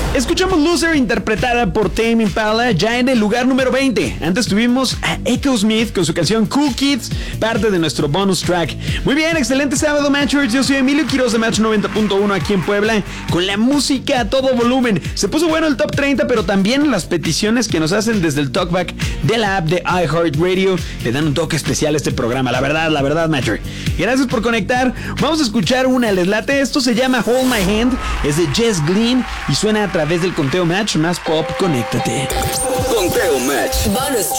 Escuchamos Loser interpretada por Tame Impala ya en el lugar número 20. Antes tuvimos a Echo Smith con su canción Cool Kids, parte de nuestro bonus track. Muy bien, excelente sábado, Matchers. Yo soy Emilio Quiroz de Match 90.1 aquí en Puebla, con la música a todo volumen. Se puso bueno el top 30, pero también las peticiones que nos hacen desde el talkback de la app de iHeartRadio le dan un toque especial a este programa. La verdad, Matcher. Gracias por conectar. Vamos a escuchar una, ¿les late? Esto se llama Hold My Hand, es de Jess Glynn y suena a través del Conteo Match, más pop. Conéctate. Conteo Match. Bonus